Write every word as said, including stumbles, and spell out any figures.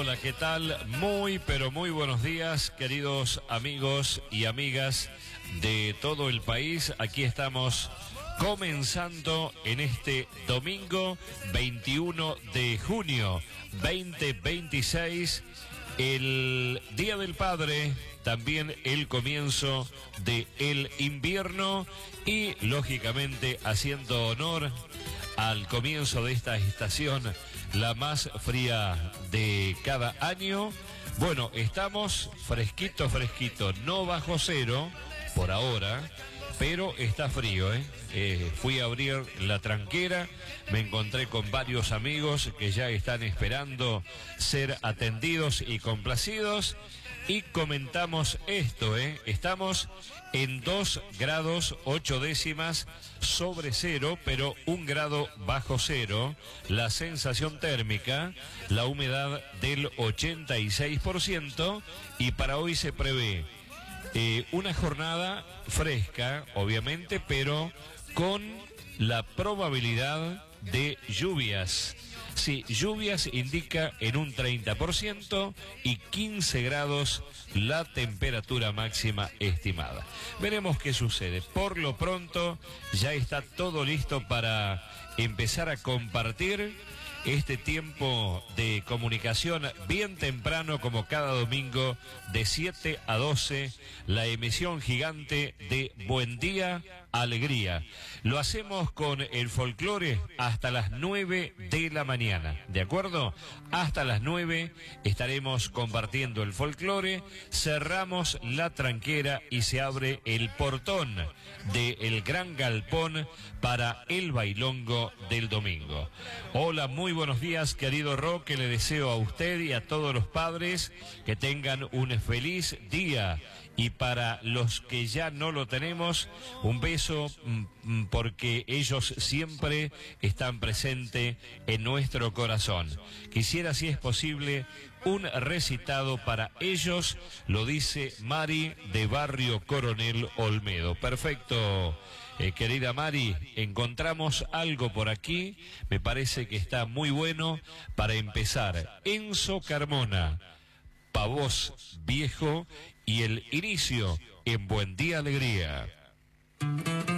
Hola, ¿qué tal? Muy, pero muy buenos días, queridos amigos y amigas de todo el país. Aquí estamos comenzando en este domingo veintiuno de junio veinte veintiséis, el Día del Padre, también el comienzo del invierno y, lógicamente, haciendo honor al comienzo de esta estación, la más fría de cada año. Bueno, estamos fresquito, fresquito, no bajo cero por ahora, pero está frío, ¿eh? Eh, fui a abrir la tranquera, me encontré con varios amigos que ya están esperando ser atendidos y complacidos, y comentamos esto, ¿eh? Estamos en dos grados ocho décimas sobre cero, pero un grado bajo cero, la sensación térmica, la humedad del ochenta y seis por ciento, y para hoy se prevé eh, una jornada fresca, obviamente, pero con la probabilidad de lluvias. Sí, lluvias indica en un treinta por ciento y quince grados la temperatura máxima estimada. Veremos qué sucede. Por lo pronto ya está todo listo para empezar a compartir este tiempo de comunicación bien temprano, como cada domingo de siete a doce, la emisión gigante de Buen Día Alegría. Lo hacemos con el folclore hasta las nueve de la mañana, ¿de acuerdo? Hasta las nueve estaremos compartiendo el folclore, cerramos la tranquera y se abre el portón del gran galpón para el bailongo del domingo. Hola, muy buenos días, querido Roque, le deseo a usted y a todos los padres que tengan un feliz día. Y para los que ya no lo tenemos, un beso, porque ellos siempre están presentes en nuestro corazón. Quisiera, si es posible, un recitado para ellos, lo dice Mari de Barrio Coronel Olmedo. Perfecto, eh, querida Mari, encontramos algo por aquí, me parece que está muy bueno para empezar. Enzo Carmona, Pavós Viejo, y el inicio en Buen Día Alegría.